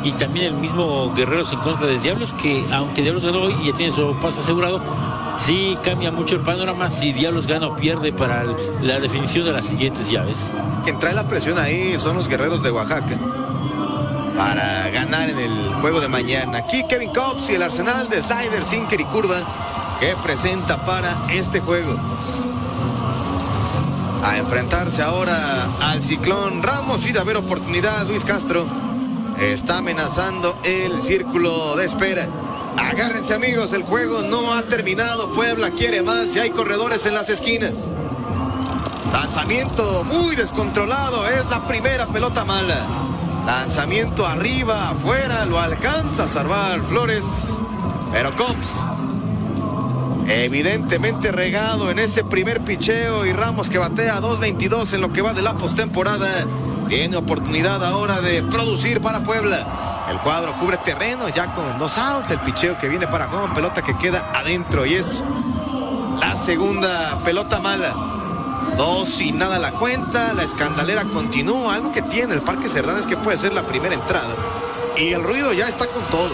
y también el mismo Guerreros en contra de Diablos, que aunque Diablos ganó hoy y ya tiene su paso asegurado, sí cambia mucho el panorama si Diablos gana o pierde para la definición de las siguientes llaves. Quien trae la presión ahí son los Guerreros de Oaxaca para ganar en el juego de mañana. Aquí Kevin Cobbs y el arsenal de slider, sinker y curva que presenta para este juego. A enfrentarse ahora al Ciclón Ramos y de haber oportunidad. Luis Castro está amenazando el círculo de espera. Agárrense, amigos, el juego no ha terminado. Puebla quiere más y hay corredores en las esquinas. Lanzamiento muy descontrolado, es la primera pelota mala. Lanzamiento arriba, afuera, lo alcanza a salvar Flores, pero Cobbs evidentemente regado en ese primer picheo, y Ramos, que batea 2.22 en lo que va de la postemporada, tiene oportunidad ahora de producir para Puebla. El cuadro cubre terreno ya con 2 outs, el picheo que viene para Juan, pelota que queda adentro, y es la segunda pelota mala. 2 y nada la cuenta, la escandalera continúa. Algo que tiene el Parque Cerdán es que puede ser la primera entrada y el ruido ya está con todo.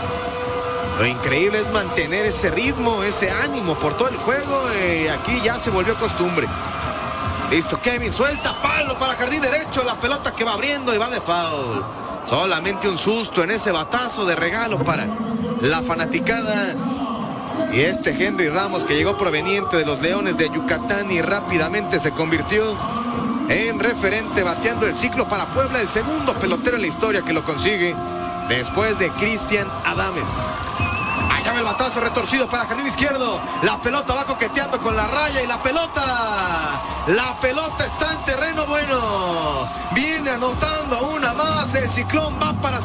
Lo increíble es mantener ese ritmo, ese ánimo por todo el juego. Aquí ya se volvió costumbre. Listo, Kevin suelta, palo para jardín derecho, la pelota que va abriendo y va de foul. Solamente un susto en ese batazo de regalo para la fanaticada. Y este Henry Ramos, que llegó proveniente de los Leones de Yucatán y rápidamente se convirtió en referente bateando el ciclo para Puebla, el segundo pelotero en la historia que lo consigue después de Cristian Adames. Allá va el batazo retorcido para jardín izquierdo. La pelota va coqueteando con la raya y la pelota está en terreno bueno. Viene anotando una más. El Ciclón va para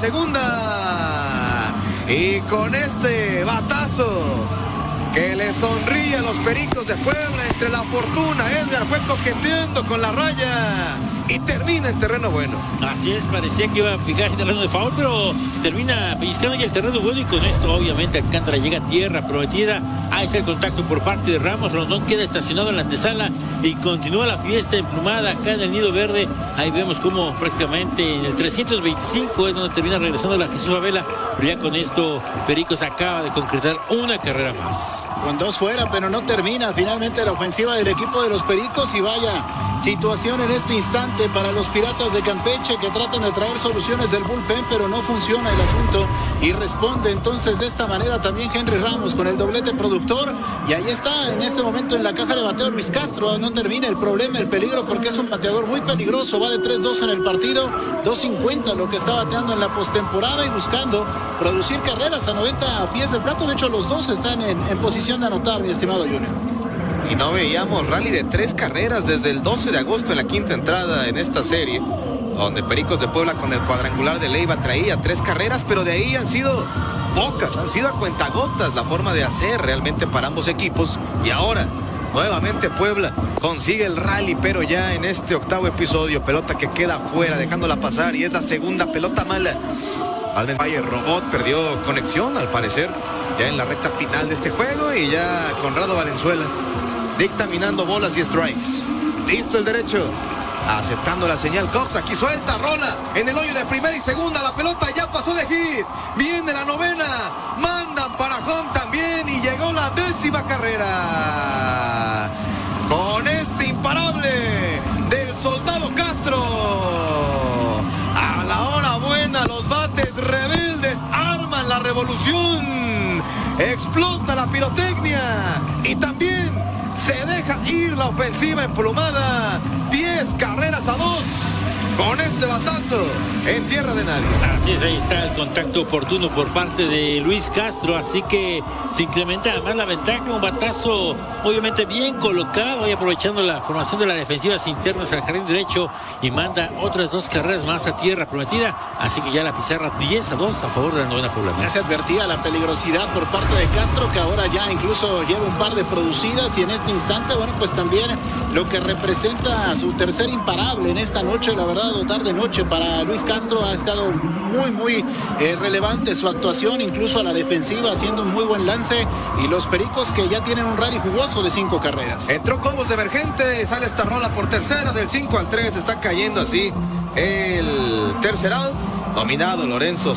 segunda. Y con este batazo que le sonríe a los Pericos de Puebla, entre la fortuna, Edgar fue coqueteando con la raya y termina en terreno bueno. Así es, parecía que iba a picar en terreno de favor, pero termina pellizcando ya el terreno bueno, y con esto obviamente Alcántara llega a tierra prometida. Ahí está el contacto por parte de Ramos. Rondón queda estacionado en la antesala y continúa la fiesta emplumada acá en el Nido Verde. Ahí vemos como prácticamente en el 325 es donde termina regresando la Jesús Favela, pero ya con esto Pericos acaba de concretar una carrera más. Con 2 fuera, pero no termina finalmente la ofensiva del equipo de los Pericos, y vaya situación en este instante para los Piratas de Campeche, que tratan de traer soluciones del bullpen, pero no funciona el asunto, y responde entonces de esta manera también Henry Ramos con el doblete productor. Y ahí está en este momento en la caja de bateo Luis Castro. No termina el problema, el peligro, porque es un bateador muy peligroso. Vale 3-2 en el partido, 2.50 lo que está bateando en la postemporada y buscando producir carreras a 90 pies del plato. De hecho, los dos están en posición de anotar, mi estimado Junior. Y no veíamos rally de 3 carreras desde el 12 de agosto en la quinta entrada en esta serie, donde Pericos de Puebla con el cuadrangular de Leiva traía 3 carreras, pero de ahí han sido pocas, han sido a cuentagotas la forma de hacer realmente para ambos equipos. Y ahora nuevamente Puebla consigue el rally, pero ya en este octavo episodio, pelota que queda fuera, dejándola pasar, y es la segunda pelota mala. Alvin Fire Robot perdió conexión al parecer ya en la recta final de este juego, y ya Conrado Valenzuela dictaminando bolas y strikes. Listo el derecho, aceptando la señal Cobbs. Aquí suelta, rola en el hoyo de primera y segunda, la pelota ya pasó de hit. Viene la novena, mandan para home también, y llegó la 10ª carrera con este imparable del Soldado Castro. A la hora buena, los bates rebeldes arman la revolución, explota la pirotecnia y también se deja ir la ofensiva emplumada. 10 carreras a 2 con este batazo en tierra de nadie. Así es, ahí está el contacto oportuno por parte de Luis Castro, así que se incrementa además la ventaja. Un batazo obviamente bien colocado, y aprovechando la formación de las defensivas internas al jardín derecho, y manda otras 2 carreras más a tierra prometida, así que ya la pizarra 10-2 a favor de la novena Poblana. Ya se advertía la peligrosidad por parte de Castro, que ahora ya incluso lleva un par de producidas, y en este instante, bueno, pues también lo que representa su tercer imparable en esta noche. La verdad, tarde noche para Luis Castro, ha estado muy relevante su actuación, incluso a la defensiva, haciendo un muy buen lance, y los Pericos que ya tienen un rally jugoso de 5 carreras. Entró Cobos de emergente, sale esta rola por tercera, del 5 al 3, está cayendo así el tercer out, dominado Lorenzo